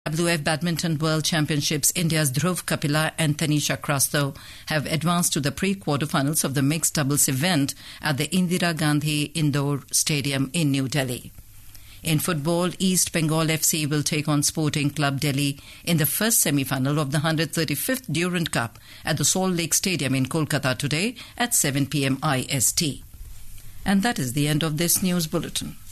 WF Badminton World Championships, India's Dhruv Kapila and Tanisha Krasto have advanced to the pre-quarterfinals of the mixed doubles event at the Indira Gandhi Indoor Stadium in New Delhi. In football, East Bengal FC will take on Sporting Club Delhi in the first semi-final of the 135th Durand Cup at the Salt Lake Stadium in Kolkata today at 7 p.m. IST. And that is the end of this news bulletin.